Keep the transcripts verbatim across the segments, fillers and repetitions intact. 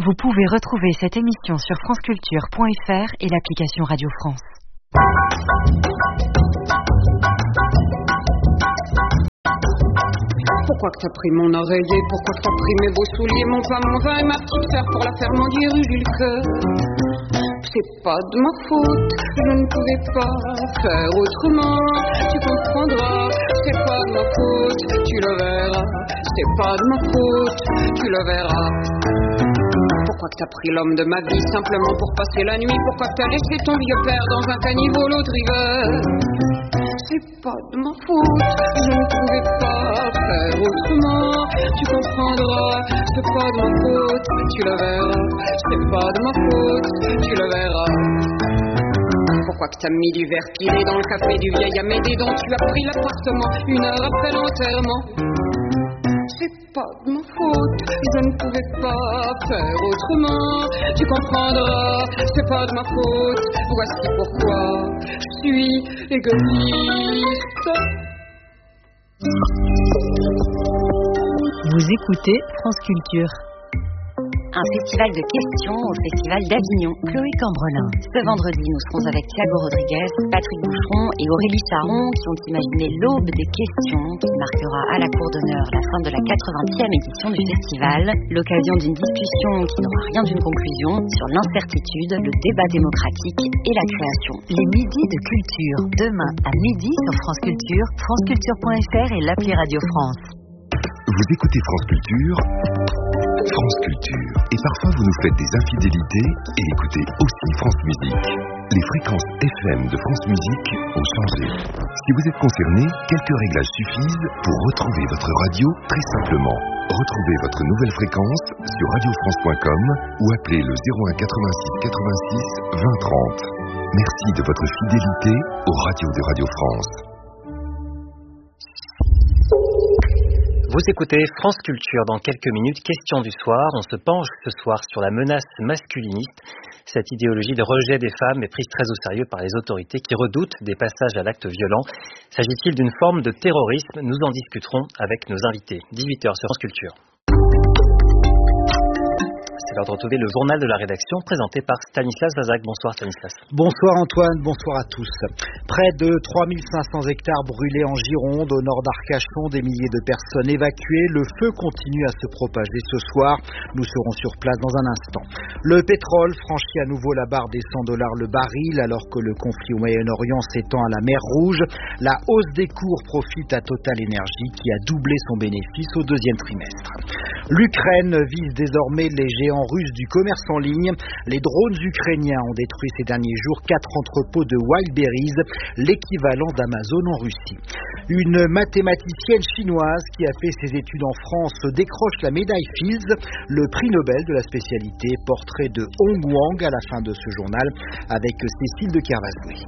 Vous pouvez retrouver cette émission sur franceculture point f r et l'application Radio France. Pourquoi que t'as pris mon oreiller? Pourquoi que t'as pris mes beaux souliers, mon pain, mon vin et ma petite sœur pour la faire mendier rue du cœur? C'est pas de ma faute, je ne pouvais pas faire autrement. Tu comprendras, c'est pas de ma faute, tu le verras. C'est pas de ma faute, tu le verras. Pourquoi que t'as pris l'homme de ma vie simplement pour passer la nuit? Pourquoi que t'as laissé ton vieux père dans un caniveau l'autre hiver? C'est pas de ma faute, je ne pouvais pas faire autrement. Tu comprendras, c'est pas de ma faute, tu le verras. C'est pas de ma faute, tu le verras. Pourquoi que t'as mis du verre pilé dans le café du vieil Amédée dont tu as pris l'appartement une heure après l'enterrement? C'est pas de ma faute, je ne pouvais pas faire autrement. Tu comprendras, c'est pas de ma faute. Voici pourquoi je suis égoïste. Vous écoutez France Culture. Un festival de questions au Festival d'Avignon. Chloé Cambrelin. Ce vendredi, nous serons avec Thiago Rodriguez, Patrick Boucheron et Aurélie Saron qui ont imaginé l'aube des questions qui marquera à la cour d'honneur la fin de la quatre-vingtième édition du festival. L'occasion d'une discussion qui n'aura rien d'une conclusion sur l'incertitude, le débat démocratique et la création. Les midis de culture. Demain à midi sur France Culture, franceculture point f r et l'appli Radio France. Vous écoutez France Culture, France Culture. Et parfois vous nous faites des infidélités et écoutez aussi France Musique. Les fréquences F M de France Musique ont changé. Si vous êtes concerné, quelques réglages suffisent pour retrouver votre radio très simplement. Retrouvez votre nouvelle fréquence sur radio france point com ou appelez le zéro un quatre-vingt-six quatre-vingt-six vingt trente. Merci de votre fidélité aux radios de Radio France. Vous écoutez France Culture. Dans quelques minutes, question du soir. On se penche ce soir sur la menace masculiniste. Cette idéologie de rejet des femmes est prise très au sérieux par les autorités qui redoutent des passages à l'acte violent. S'agit-il d'une forme de terrorisme? Nous en discuterons avec nos invités. dix-huit heures sur France Culture. C'est l'heure de retrouver le journal de la rédaction présenté par Stanislas Vazak. Bonsoir Stanislas. Bonsoir Antoine, bonsoir à tous. Près de trois mille cinq cents hectares brûlés en Gironde, au nord d'Arcachon, des milliers de personnes évacuées. Le feu continue à se propager ce soir. Nous serons sur place dans un instant. Le pétrole franchit à nouveau la barre des cent dollars le baril alors que le conflit au Moyen-Orient s'étend à la mer Rouge. La hausse des cours profite à Total Energy qui a doublé son bénéfice au deuxième trimestre. L'Ukraine vise désormais les géants russes du commerce en ligne. Les drones ukrainiens ont détruit ces derniers jours quatre entrepôts de Wildberries, l'équivalent d'Amazon en Russie. Une mathématicienne chinoise qui a fait ses études en France décroche la médaille Fields, le prix Nobel de la spécialité. Portrait de Hong Wang à la fin de ce journal avec Cécile de Kervasoué.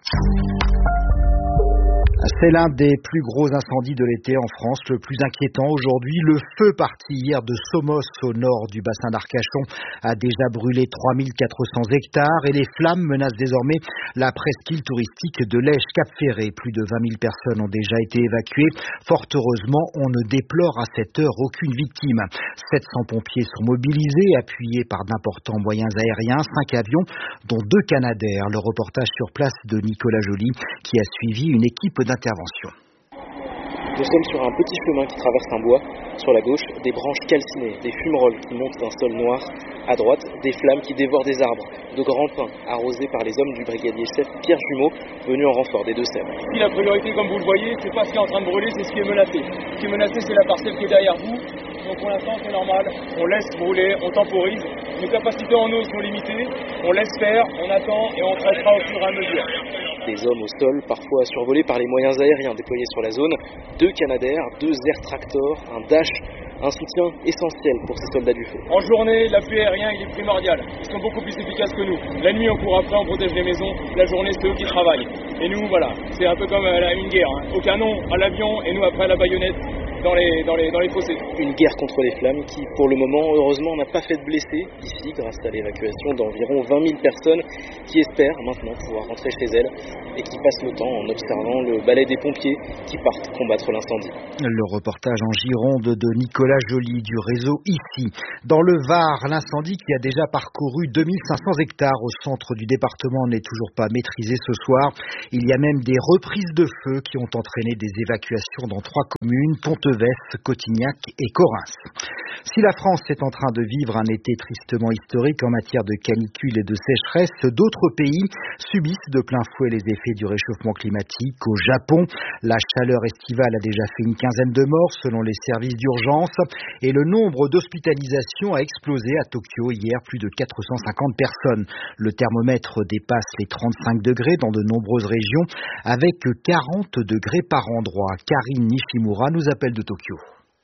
C'est l'un des plus gros incendies de l'été en France, le plus inquiétant aujourd'hui. Le feu parti hier de Somos au nord du bassin d'Arcachon a déjà brûlé trois mille quatre cents hectares et les flammes menacent désormais la presqu'île touristique de Lège-Cap-Ferré. Plus de vingt mille personnes ont déjà été évacuées. Fort heureusement, on ne déplore à cette heure aucune victime. sept cents pompiers sont mobilisés, appuyés par d'importants moyens aériens, cinq avions, dont deux Canadair. Le reportage sur place de Nicolas Joly qui a suivi une équipe d'intervention. Nous sommes sur un petit chemin qui traverse un bois. Sur la gauche, des branches calcinées, des fumerolles qui montent d'un sol noir. À droite, des flammes qui dévorent des arbres, de grands pins arrosés par les hommes du brigadier-chef Pierre Jumeau, venu en renfort des Deux-Sèvres. Ici, la priorité, comme vous le voyez, c'est pas ce qui est en train de brûler, c'est ce qui est menacé. Ce qui est menacé, c'est la parcelle qui est derrière vous. Donc pour l'instant, c'est normal. On laisse brûler, on temporise. Nos capacités en eau sont limitées. On laisse faire, on attend et on traitera au fur et à mesure. Des hommes au sol, parfois survolés par les moyens aériens déployés sur la zone, deux Canadair, deux Air Tractor, un Dash, un soutien essentiel pour ces soldats du feu. En journée, l'appui aérien il est primordial. Ils sont beaucoup plus efficaces que nous. La nuit, on court après, on protège les maisons. La journée, c'est eux qui travaillent. Et nous, voilà, c'est un peu comme à une guerre. Hein. Au canon, à l'avion, et nous après à la baïonnette. dans les, dans les, dans les fossés. Une guerre contre les flammes qui, pour le moment, heureusement, n'a pas fait de blessés ici, grâce à l'évacuation d'environ vingt mille personnes qui espèrent maintenant pouvoir rentrer chez elles et qui passent le temps en observant le balai des pompiers qui partent combattre l'incendie. Le reportage en Gironde de Nicolas Joly du réseau Ici. Dans le Var, l'incendie qui a déjà parcouru deux mille cinq cents hectares au centre du département n'est toujours pas maîtrisé ce soir. Il y a même des reprises de feu qui ont entraîné des évacuations dans trois communes, Ponteves, Cotignac et Correns. Si la France est en train de vivre un été tristement historique en matière de canicule et de sécheresse, d'autres pays subissent de plein fouet les effets du réchauffement climatique. Au Japon, la chaleur estivale a déjà fait une quinzaine de morts selon les services d'urgence et le nombre d'hospitalisations a explosé à Tokyo hier, plus de quatre cent cinquante personnes. Le thermomètre dépasse les trente-cinq degrés dans de nombreuses régions avec quarante degrés par endroit. Karine Nishimura nous appelle de Tokyo.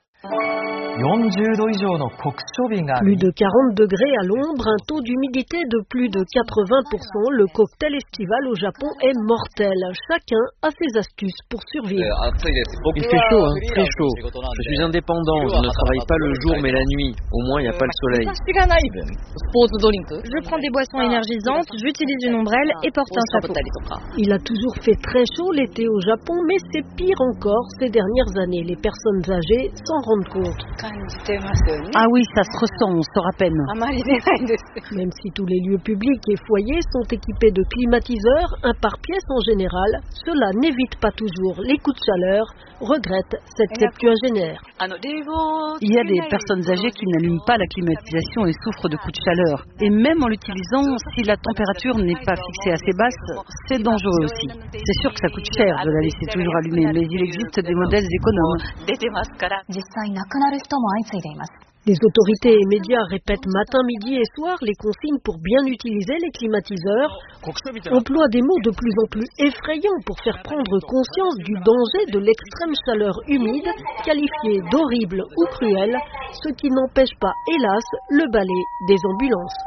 Plus de quarante degrés à l'ombre, un taux d'humidité de plus de quatre-vingts pour cent. Le cocktail estival au Japon est mortel. Chacun a ses astuces pour survivre. Il fait chaud, hein, très chaud. Je suis indépendant, je ne travaille pas le jour mais la nuit. Au moins, il n'y a pas le soleil. Je prends des boissons énergisantes, j'utilise une ombrelle et porte un chapeau. Il a toujours fait très chaud l'été au Japon, mais c'est pire encore ces dernières années. Les personnes âgées s'en rendent compte. Ah oui, ça se ressent, on sort à peine. Même si tous les lieux publics et foyers sont équipés de climatiseurs, un par pièce en général, cela n'évite pas toujours les coups de chaleur, regrette cette septuagénaire. Il y a des personnes âgées qui n'allument pas la climatisation et souffrent de coups de chaleur. Et même en l'utilisant, si la température n'est pas fixée assez basse, c'est dangereux aussi. C'est sûr que ça coûte cher de la laisser toujours allumée, mais il existe des modèles économes. Les autorités et médias répètent matin, midi et soir les consignes pour bien utiliser les climatiseurs, emploient des mots de plus en plus effrayants pour faire prendre conscience du danger de l'extrême chaleur humide, qualifiée d'horrible ou cruelle, ce qui n'empêche pas, hélas, le balai des ambulances.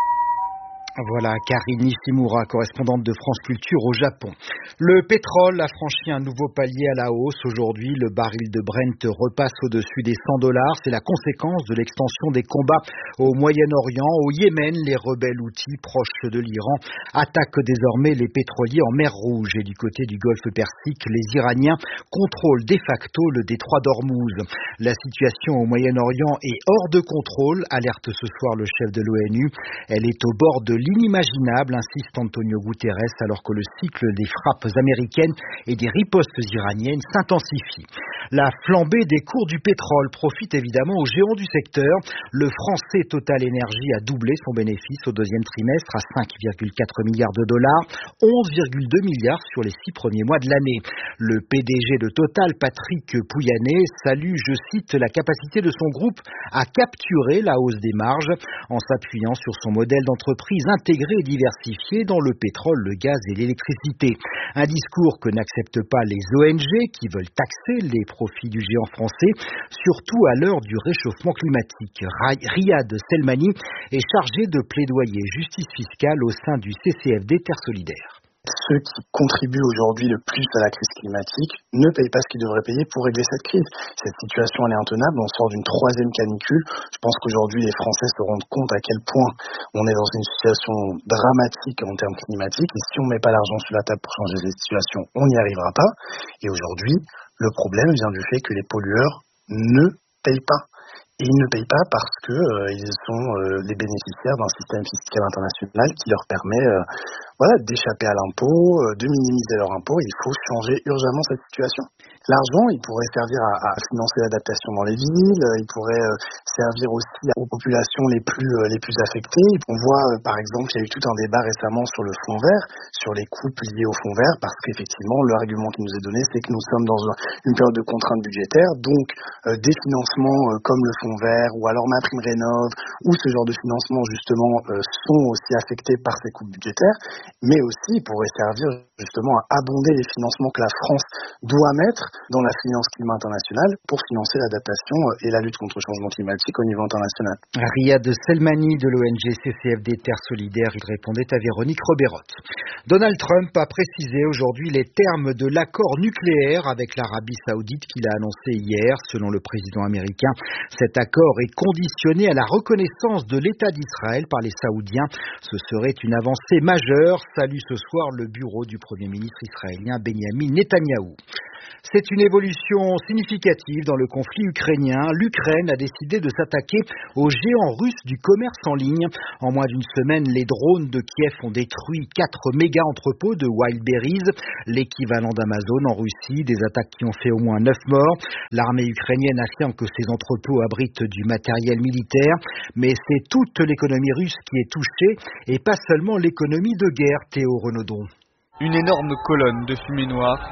Voilà, Karine Nishimura, correspondante de France Culture au Japon. Le pétrole a franchi un nouveau palier à la hausse. Aujourd'hui, le baril de Brent repasse au-dessus des cent dollars. C'est la conséquence de l'extension des combats au Moyen-Orient. Au Yémen, les rebelles houthis proches de l'Iran attaquent désormais les pétroliers en mer Rouge. Et du côté du Golfe Persique, les Iraniens contrôlent de facto le détroit d'Ormuz. La situation au Moyen-Orient est hors de contrôle, alerte ce soir le chef de l'ONU. Elle est au bord de l'inimaginable, insiste Antonio Guterres, alors que le cycle des frappes américaines et des ripostes iraniennes s'intensifie. La flambée des cours du pétrole profite évidemment aux géants du secteur. Le français Total Energy a doublé son bénéfice au deuxième trimestre à cinq virgule quatre milliards de dollars, onze virgule deux milliards sur les six premiers mois de l'année. Le P D G de Total, Patrick Pouyanné, salue, je cite, la capacité de son groupe à capturer la hausse des marges en s'appuyant sur son modèle d'entreprise intégré et diversifié dans le pétrole, le gaz et l'électricité. Un discours que n'acceptent pas les O N G qui veulent taxer les profits du géant français, surtout à l'heure du réchauffement climatique. Riyad Selmani est chargé de plaidoyer justice fiscale au sein du C C F D Terre Solidaire. Ceux qui contribuent aujourd'hui le plus à la crise climatique ne payent pas ce qu'ils devraient payer pour régler cette crise. Cette situation, elle est intenable. On sort d'une troisième canicule. Je pense qu'aujourd'hui, les Français se rendent compte à quel point on est dans une situation dramatique en termes climatiques. Et si on ne met pas l'argent sur la table pour changer cette situation, on n'y arrivera pas. Et aujourd'hui, le problème vient du fait que les pollueurs ne payent pas. Et ils ne payent pas parce que euh, ils sont euh, les bénéficiaires d'un système fiscal international qui leur permet euh, voilà, d'échapper à l'impôt, euh, de minimiser leur impôt. Il faut changer urgemment cette situation. L'argent, il pourrait servir à, à financer l'adaptation dans les villes, euh, il pourrait euh, servir aussi aux populations les plus euh, les plus affectées. On voit euh, par exemple, il y a eu tout un débat récemment sur le fonds vert, sur les coupes liées au fonds vert, parce qu'effectivement, l'argument qui nous est donné, c'est que nous sommes dans une, une période de contrainte budgétaire, donc euh, des financements euh, comme le fonds vert ou alors MaPrimeRénov' ou ce genre de financement justement euh, sont aussi affectés par ces coupes budgétaires mais aussi pourrait servir justement à abonder les financements que la France doit mettre dans la finance climat internationale pour financer l'adaptation et la lutte contre le changement climatique au niveau international. Riyad Selmani de l'O N G C C F D Terre Solidaire, il répondait à Véronique Roberotte. Donald Trump a précisé aujourd'hui les termes de l'accord nucléaire avec l'Arabie Saoudite qu'il a annoncé hier. Selon le président américain, cet accord est conditionné à la reconnaissance de l'État d'Israël par les Saoudiens. Ce serait une avancée majeure, salue ce soir le bureau du Premier ministre israélien Benjamin Netanyahou. C'est une évolution significative dans le conflit ukrainien. L'Ukraine a décidé de s'attaquer aux géants russes du commerce en ligne. En moins d'une semaine, les drones de Kiev ont détruit quatre méga entrepôts de Wildberries, l'équivalent d'Amazon en Russie, des attaques qui ont fait au moins neuf morts. L'armée ukrainienne affirme que ces entrepôts abritent du matériel militaire, mais c'est toute l'économie russe qui est touchée et pas seulement l'économie de guerre, Théo Renaudon. Une énorme colonne de fumée noire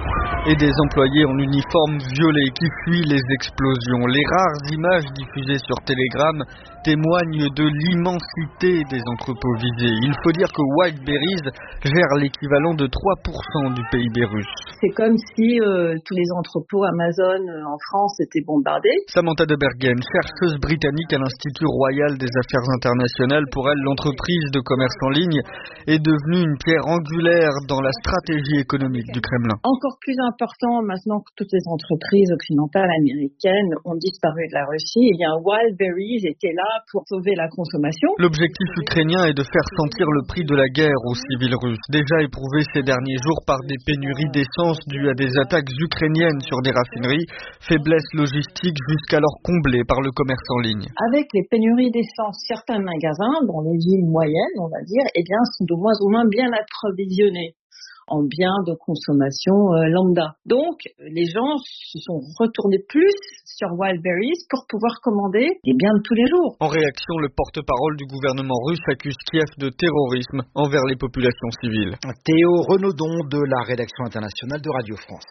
et des employés en uniforme violet qui fuient les explosions. Les rares images diffusées sur Telegram témoignent de l'immensité des entrepôts visés. Il faut dire que Wildberries gère l'équivalent de trois pour cent du P I B russe. C'est comme si euh, tous les entrepôts Amazon euh, en France étaient bombardés. Samantha de Bergen, chercheuse britannique à l'Institut Royal des Affaires Internationales. Pour elle, l'entreprise de commerce en ligne est devenue une pierre angulaire dans la stratégie économique du Kremlin. Encore plus important maintenant que toutes les entreprises occidentales américaines ont disparu de la Russie, eh bien Wildberries était là pour sauver la consommation. L'objectif ukrainien est de faire sentir le prix de la guerre aux civils russes, déjà éprouvés ces derniers jours par des pénuries d'essence dues à des attaques ukrainiennes sur des raffineries, faiblesse logistique jusqu'alors comblée par le commerce en ligne. Avec les pénuries d'essence, certains magasins, dans les villes moyennes, on va dire, eh bien, sont de moins en moins bien approvisionnés en biens de consommation euh, lambda. Donc, les gens se sont retournés plus sur Wildberries pour pouvoir commander des biens de tous les jours. En réaction, le porte-parole du gouvernement russe accuse Kiev de terrorisme envers les populations civiles. Théo Renaudon de la rédaction internationale de Radio France.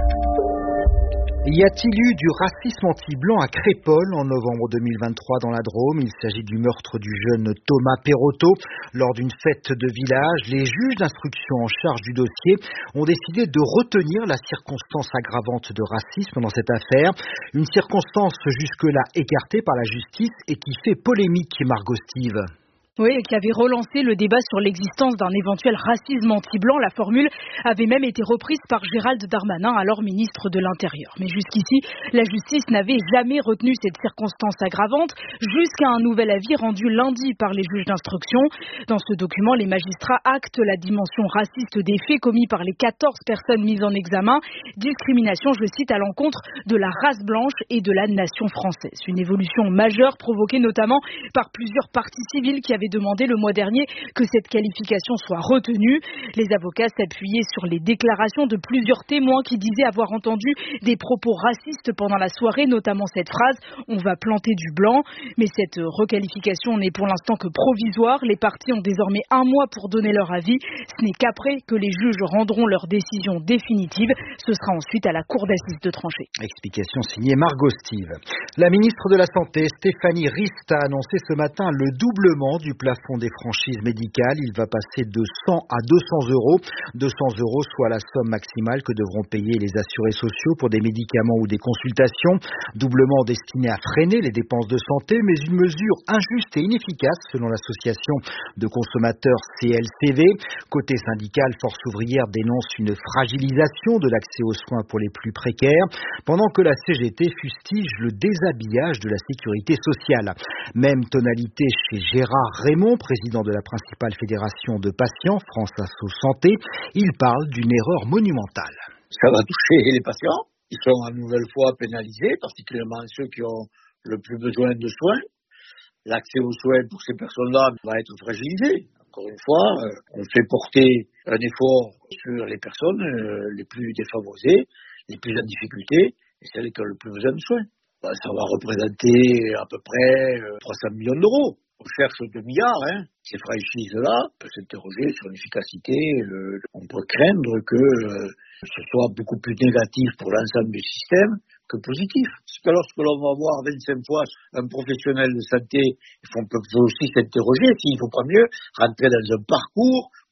Y a-t-il eu du racisme anti-blanc à Crépol en novembre deux mille vingt-trois dans la Drôme? Il s'agit du meurtre du jeune Thomas Perotto lors d'une fête de village. Les juges d'instruction en charge du dossier ont décidé de retenir la circonstance aggravante de racisme dans cette affaire. Une circonstance jusque-là écartée par la justice et qui fait polémique, Margot Steve. Oui, et qui avait relancé le débat sur l'existence d'un éventuel racisme anti-blanc. La formule avait même été reprise par Gérald Darmanin, alors ministre de l'Intérieur. Mais jusqu'ici, la justice n'avait jamais retenu cette circonstance aggravante, jusqu'à un nouvel avis rendu lundi par les juges d'instruction. Dans ce document, les magistrats actent la dimension raciste des faits commis par les quatorze personnes mises en examen. Discrimination, je cite, à l'encontre de la race blanche et de la nation française. Une évolution majeure provoquée notamment par plusieurs partis civils qui avaient demandé le mois dernier que cette qualification soit retenue. Les avocats s'appuyaient sur les déclarations de plusieurs témoins qui disaient avoir entendu des propos racistes pendant la soirée, notamment cette phrase « on va planter du blanc ». Mais cette requalification n'est pour l'instant que provisoire. Les parties ont désormais un mois pour donner leur avis. Ce n'est qu'après que les juges rendront leur décision définitive. Ce sera ensuite à la cour d'assises de trancher. Explication signée Margot Steve. La ministre de la Santé, Stéphanie Rist, a annoncé ce matin le doublement du plafond des franchises médicales. Il va passer de cent à deux cents euros. deux cents euros, soit la somme maximale que devront payer les assurés sociaux pour des médicaments ou des consultations. Doublement destiné à freiner les dépenses de santé, mais une mesure injuste et inefficace selon l'association de consommateurs C L C V. Côté syndical, Force ouvrière dénonce une fragilisation de l'accès aux soins pour les plus précaires, pendant que la C G T fustige le déshabillage de la sécurité sociale. Même tonalité chez Gérard Raymond, président de la principale fédération de patients, France Asso Santé. Il parle d'une erreur monumentale. Ça va toucher les patients. Ils sont une nouvelle fois pénalisés, particulièrement ceux qui ont le plus besoin de soins. L'accès aux soins pour ces personnes-là va être fragilisé. Encore une fois, on fait porter un effort sur les personnes les plus défavorisées, les plus en difficulté, et celles qui ont le plus besoin de soins. Ça va représenter à peu près trois cents millions d'euros. On cherche deux milliards, hein. Ces franchises-là peuvent s'interroger sur l'efficacité. Le, on peut craindre que euh, ce soit beaucoup plus négatif pour l'ensemble du système que positif. Parce que lorsque l'on va voir vingt-cinq fois un professionnel de santé, on peut aussi s'interroger s'il ne faut pas mieux rentrer dans un parcours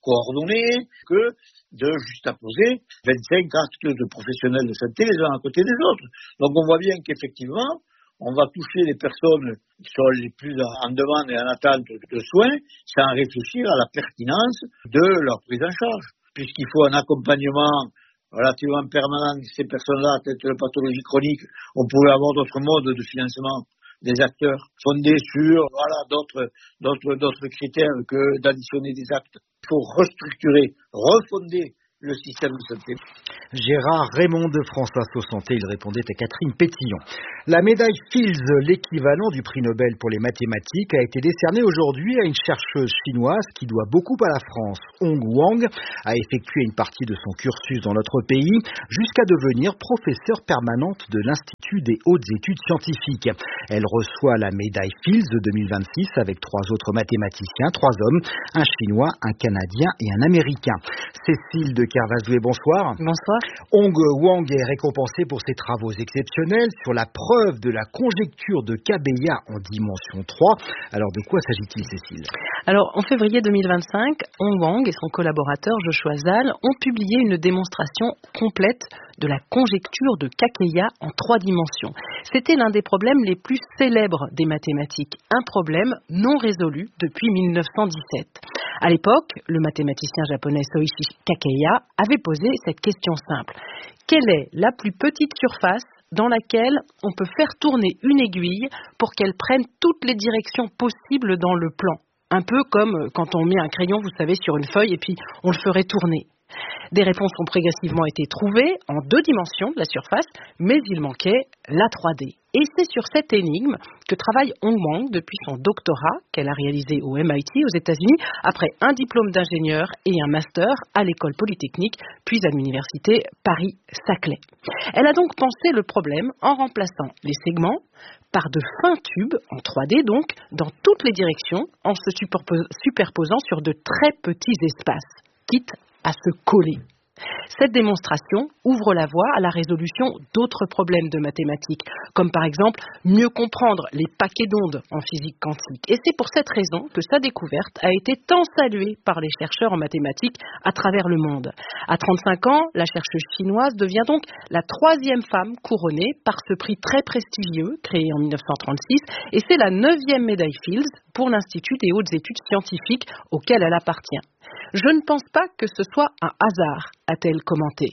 coordonnée que de juxtaposer vingt-cinq actes de professionnels de santé les uns à côté des autres. Donc on voit bien qu'effectivement, on va toucher les personnes qui sont les plus en demande et en attente de soins sans réfléchir à la pertinence de leur prise en charge. Puisqu'il faut un accompagnement relativement permanent de ces personnes-là atteintes de pathologies chroniques, on pourrait avoir d'autres modes de financement des acteurs fondés sur voilà, d'autres, d'autres, d'autres critères que d'additionner des actes. Il faut restructurer, refonder le système de santé. Gérard Raymond de France Info Santé, il répondait à Catherine Pétillon. La médaille Fields, l'équivalent du prix Nobel pour les mathématiques, a été décernée aujourd'hui à une chercheuse chinoise qui doit beaucoup à la France. Hong Wang a effectué une partie de son cursus dans notre pays jusqu'à devenir professeure permanente de l'Institut des hautes études scientifiques. Elle reçoit la médaille Fields de deux mille vingt-six avec trois autres mathématiciens, trois hommes, un Chinois, un Canadien et un Américain. Cécile de Kervasoué, bonsoir. Bonsoir. Hong Wang est récompensé pour ses travaux exceptionnels sur la preuve de la conjecture de Kabeya en dimension trois. Alors de quoi s'agit-il, Cécile ? Alors en février deux mille vingt-cinq, Hong Wang et son collaborateur Joshua Zal ont publié une démonstration complète de la conjecture de Kakeya en trois dimensions. C'était l'un des problèmes les plus célèbres des mathématiques, un problème non résolu depuis mille neuf cent dix-sept. À l'époque, le mathématicien japonais Soichi Kakeya avait posé cette question simple. Quelle est la plus petite surface dans laquelle on peut faire tourner une aiguille pour qu'elle prenne toutes les directions possibles dans le plan ? Un peu comme quand on met un crayon, vous savez, sur une feuille et puis on le ferait tourner. Des réponses ont progressivement été trouvées en deux dimensions de la surface, mais il manquait la trois D. Et c'est sur cette énigme que travaille Hong Wang depuis son doctorat qu'elle a réalisé au M I T aux États-Unis, après un diplôme d'ingénieur et un master à l'école polytechnique, puis à l'université Paris-Saclay. Elle a donc pensé le problème en remplaçant les segments par de fins tubes, en trois D donc, dans toutes les directions, en se superposant sur de très petits espaces, quitte à se coller. Cette démonstration ouvre la voie à la résolution d'autres problèmes de mathématiques, comme par exemple mieux comprendre les paquets d'ondes en physique quantique. Et c'est pour cette raison que sa découverte a été tant saluée par les chercheurs en mathématiques à travers le monde. À trente-cinq ans, la chercheuse chinoise devient donc la troisième femme couronnée par ce prix très prestigieux, créé en mille neuf cent trente-six, et c'est la neuvième médaille Fields pour l'Institut des hautes études scientifiques auquel elle appartient. Je ne pense pas que ce soit un hasard, a-t-elle commenté.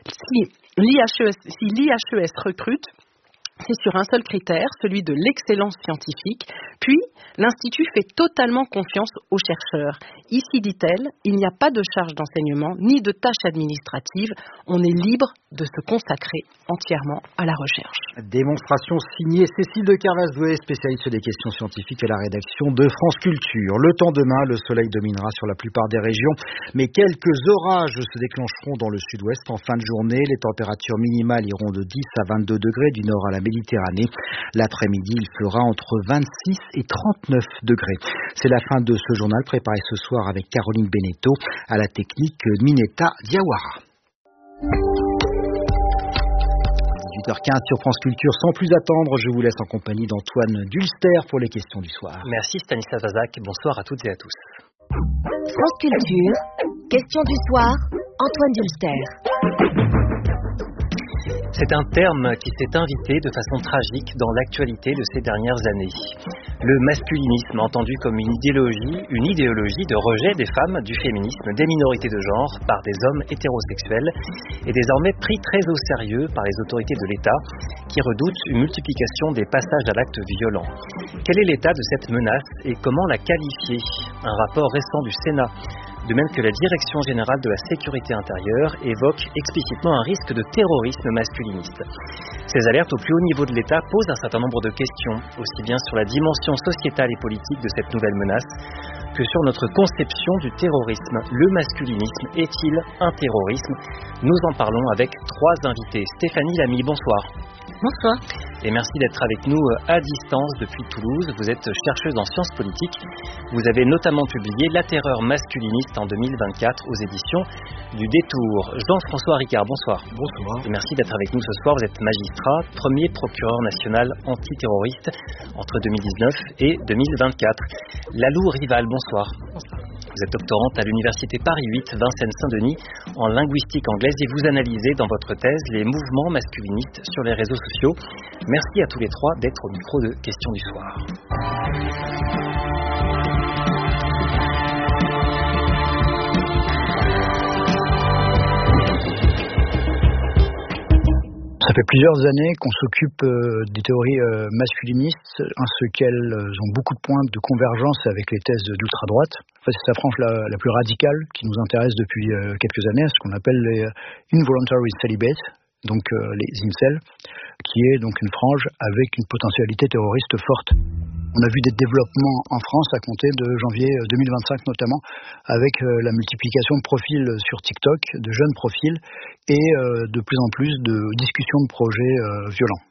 Si l'I H E S, si l'I H E S recrute, c'est sur un seul critère, celui de l'excellence scientifique. Puis, l'Institut fait totalement confiance aux chercheurs. Ici, dit-elle, il n'y a pas de charge d'enseignement ni de tâches administratives. On est libre de se consacrer entièrement à la recherche. Démonstration signée Cécile de Kervasoué, spécialiste des questions scientifiques à la rédaction de France Culture. Le temps demain, le soleil dominera sur la plupart des régions, mais quelques orages se déclencheront dans le sud-ouest en fin de journée. Les températures minimales iront de dix à vingt-deux degrés du nord à la Méditerranée. L'après-midi, il fera entre vingt-six et trente-neuf degrés. C'est la fin de ce journal préparé ce soir avec Caroline Beneteau, à la technique Mineta Diawara. dix-huit heures quinze sur France Culture. Sans plus attendre, je vous laisse en compagnie d'Antoine Dulster pour les questions du soir. Merci Stanislas Vazak. Bonsoir à toutes et à tous. France Culture, questions du soir, Antoine Dulster. C'est un terme qui s'est invité de façon tragique dans l'actualité de ces dernières années. Le masculinisme, entendu comme une idéologie, une idéologie de rejet des femmes, du féminisme, des minorités de genre par des hommes hétérosexuels, est désormais pris très au sérieux par les autorités de l'État qui redoutent une multiplication des passages à l'acte violent. Quel est l'état de cette menace et comment la qualifier ? Un rapport récent du Sénat, de même que la Direction générale de la sécurité intérieure, évoque explicitement un risque de terrorisme masculiniste. Ces alertes au plus haut niveau de l'État posent un certain nombre de questions, aussi bien sur la dimension sociétale et politique de cette nouvelle menace que sur notre conception du terrorisme. Le masculinisme est-il un terrorisme ? Nous en parlons avec trois invités. Stéphanie Lamy, bonsoir. Bonsoir. Et merci d'être avec nous à distance depuis Toulouse. Vous êtes chercheuse en sciences politiques. Vous avez notamment publié La terreur masculiniste en deux mille vingt-quatre aux éditions du Détour. Jean-François Ricard, bonsoir. Bonsoir. Et merci d'être avec nous ce soir. Vous êtes magistrat, premier procureur national antiterroriste entre deux mille dix-neuf et deux mille vingt-quatre. Lalou Rival, bonsoir. Bonsoir. Vous êtes doctorante à l'université Paris huit, Vincennes-Saint-Denis, en linguistique anglaise et vous analysez dans votre thèse les mouvements masculinistes sur les réseaux sociaux. Merci à tous les trois d'être au micro de Questions du soir. Ça fait plusieurs années qu'on s'occupe euh, des théories euh, masculinistes, en ce qu'elles ont beaucoup de points de convergence avec les thèses d'ultra-droite. En fait, c'est sa frange la, la plus radicale qui nous intéresse depuis euh, quelques années, ce qu'on appelle les involuntary celibate, donc euh, les incels, qui est donc une frange avec une potentialité terroriste forte. On a vu des développements en France à compter de janvier deux mille vingt-cinq notamment, avec euh, la multiplication de profils sur TikTok, de jeunes profils, et euh, de plus en plus de discussions de projets euh, violents.